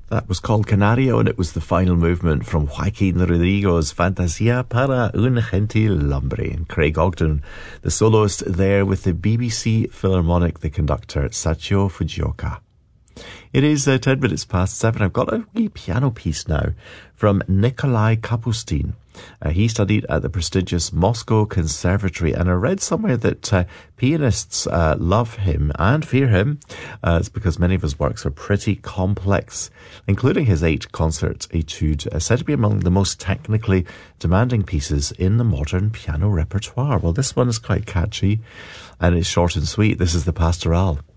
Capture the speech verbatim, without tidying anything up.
That was called Canario, and it was the final movement from Joaquin Rodrigo's Fantasia para un gentil hombre. And Craig Ogden, the soloist there with the B B C Philharmonic, the conductor, Sachio Fujioka. It is uh, ten minutes past seven. I've got a wee piano piece now from Nikolai Kapustin. Uh, he studied at the prestigious Moscow Conservatory, and I read somewhere that uh, pianists uh, love him and fear him. Uh, it's because many of his works are pretty complex, including his eight concert etude, uh, said to be among the most technically demanding pieces in the modern piano repertoire. Well, this one is quite catchy, and it's short and sweet. This is the Pastoral.